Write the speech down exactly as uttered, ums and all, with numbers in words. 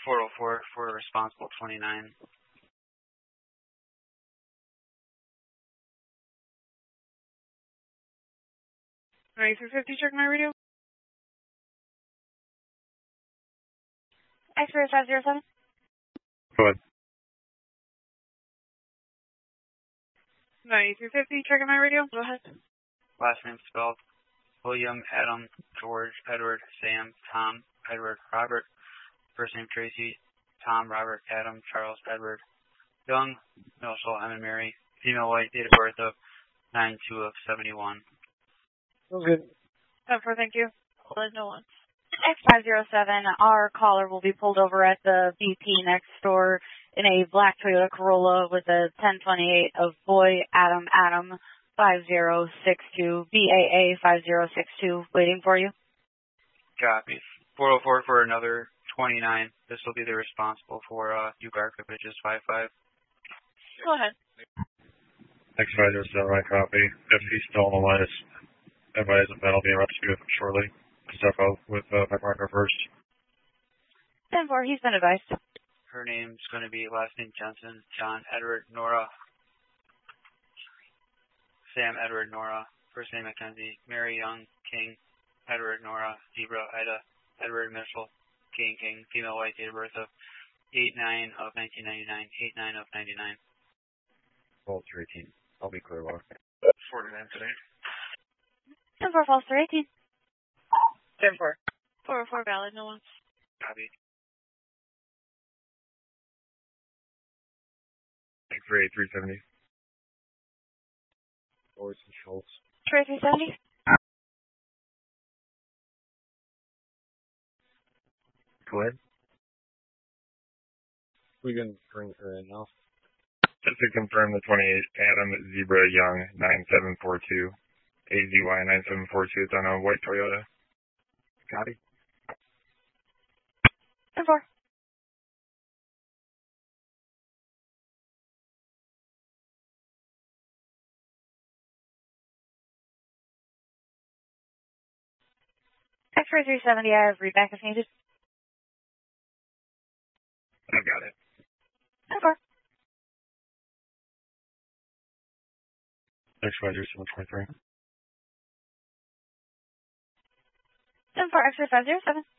four oh four for responsible twenty-nine. ninety-three fifty, check my radio. X-ray five zero seven. Go ahead. ninety-three fifty, check my radio. Go ahead. Last name spelled William, Adam, George, Edward, Sam, Tom, Edward, Robert. First name Tracy, Tom, Robert, Adam, Charles, Edward. Young, Michelle, Emma, Mary. Female, white, date of birth of nine two of seventy-one. Sounds good. ten four, thank you. There's no one. X five zero seven, our caller will be pulled over at the B P next door in a black Toyota Corolla with a ten twenty-eight of Boy Adam Adam five zero six two, B A A five zero six two, waiting for you. Copy. four oh four for another twenty-nine. This will be the responsible for uh, Ugarka pitches five five. Go ahead. X five zero seven, right copy. If he's still on the line, advise that I'll be rescued shortly. Step out with uh, my partner first. ten four, he's been advised. Her name's going to be last name Jensen, John, Edward, Nora. Sam, Edward, Nora. First name Mackenzie, Mary Young, King, Edward, Nora, Zebra, Ida, Edward, Mitchell, King, King, female, white, date of birth of eight nine of nineteen ninety-nine, eight nine of ninety-nine. Falls through eighteen. I'll be clear walk. forty-nine today. ten four, falls through eighteen. ten four. four oh four, valid, no one. Copy. X-ray three seventy. Boys and Schultz. X-ray three seventy. Go ahead. We can bring her in now. Just to confirm the twenty-eight, Adam Zebra Young nine seven four two, A Z Y nine seven four two. It's on a white Toyota. Copy. ten four. X-ray three seventy, I have readback if needed. I got it. ten four. X five zero seven twenty-three. ten four, X-ray five zero seven.